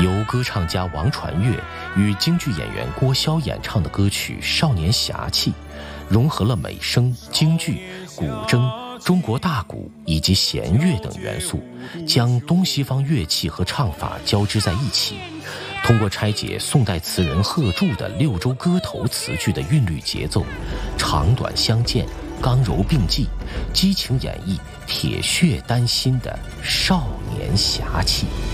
由歌唱家王传岳与京剧演员郭霄演唱的歌曲《少年侠气》，融合了美声、京剧、古筝、中国大鼓以及弦乐等元素，将东西方乐器和唱法交织在一起，通过拆解宋代词人贺铸的六州歌头词句的韵律节奏，长短相间，刚柔并济，激情演绎铁血丹心的少年侠气。